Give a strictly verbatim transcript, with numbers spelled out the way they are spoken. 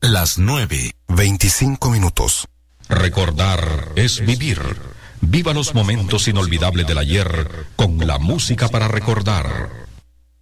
Las nueve, veinticinco minutos. Recordar es vivir. Viva los momentos inolvidables del ayer con la música para recordar.